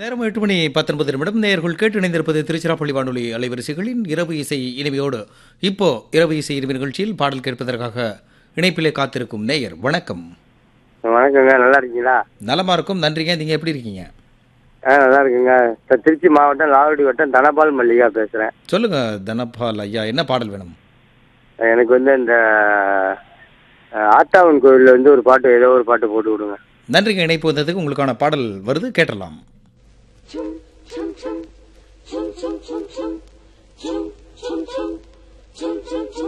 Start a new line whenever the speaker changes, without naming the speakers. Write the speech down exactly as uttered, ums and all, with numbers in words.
நேரம் எட்டு மணி பத்தொன்பது நிமிடம். நேயர்கள் கேட்டு இணைந்திருப்பது திருச்சிராப்பள்ளி வானொலி அலைவரிசைகளின் இரவு இசை இனிமையோடு. இப்போ இரவு இசை இனிமை நிகழ்ச்சியில் பாடல் கேட்பதற்காக இணைப்பிலே காத்திருக்கும் நேயர் வணக்கம்.
வணக்கங்க, நல்லா இருக்கீங்களா?
நலமா இருக்கும், நன்றிங்க. நீங்க எப்படி இருக்கீங்க?
ஆ நல்லா இருக்குங்க. த- திருச்சி மாவட்டம் லாவடி வட்டம் தனபால் மல்லிகா பேசுகிறேன்.
சொல்லுங்க தனபால் ஐயா, என்ன பாடல் வேணும்?
எனக்கு வந்து இந்த அஹ், ஆத்தாவன் கோயிலில் வந்து ஒரு பாட்டு, ஏதோ ஒரு பாட்டு போட்டு விடுங்க.
நன்றிங்க. இணைப்பு வந்ததுக்கு உங்களுக்கான பாடல் வருது, கேட்டலாம்.
Chum chum chum chum chum chum chum chum chum chum chum chum chum chum